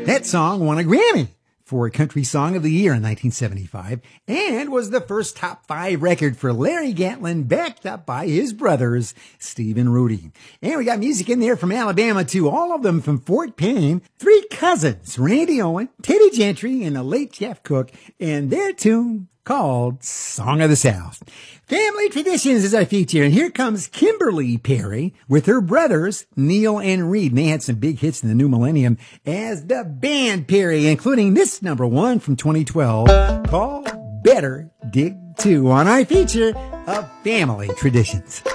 That song won a Grammy for Country Song of the Year in 1975 and was the first top 5 record for Larry Gatlin, backed up by his brothers, Steve and Rudy. And we got music in there from Alabama too, all of them from Fort Payne. 3 cousins, Randy Owen, Teddy Gentry, and the late Jeff Cook, and their tune called Song of the South. Family Traditions is our feature, and here comes Kimberly Perry with her brothers, Neil and Reed. And they had some big hits in the new millennium as the Band Perry, including this #1 from 2012 called Better Dig 2 on our feature of Family Traditions.